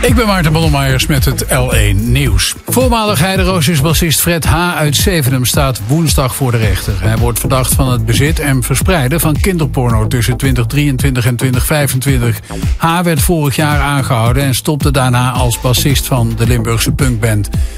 Ik ben Maarten Bonnemeyers met het L1 Nieuws. Voormalig Heideroosjes-bassist Fred H. uit Zevenum staat woensdag voor de rechter. Hij wordt verdacht van het bezit en verspreiden van kinderporno tussen 2023 en 2025. H. werd vorig jaar aangehouden en stopte daarna als bassist van de Limburgse punkband.